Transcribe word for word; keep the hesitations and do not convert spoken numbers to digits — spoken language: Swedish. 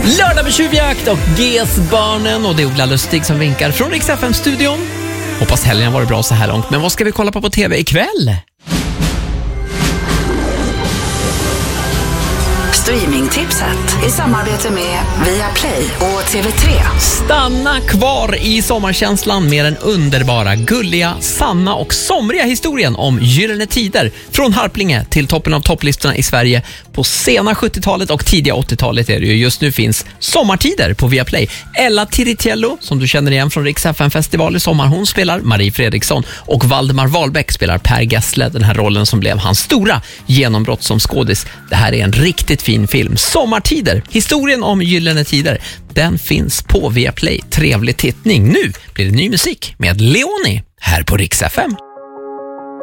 Lördag med tjuvjakt och G S-barnen och det är Ola Lustig som vinkar från Rix F M-studion. Hoppas helgen var bra så här långt, men vad ska vi kolla på på tv ikväll? Streamingtipset i samarbete med Viaplay och T V tre. Stanna kvar i sommarkänslan med den underbara, gulliga, sanna och somriga historien om gyllene tider från Harplinge till toppen av topplistorna i Sverige på sena sjuttiotalet och tidiga åttiotalet är det ju. Just nu finns Sommartider på Viaplay. Ella Tiritiello, som du känner igen från Rix F M-festival i sommar, hon spelar Marie Fredriksson och Valdemar Wahlbeck spelar Per Gessle, den här rollen som blev hans stora genombrott som skådis. Det här är en riktigt fin film. Sommartider, historien om gyllene tider, den finns på Viaplay. Trevlig tittning. Nu blir det ny musik med Leoni här på Rix F M.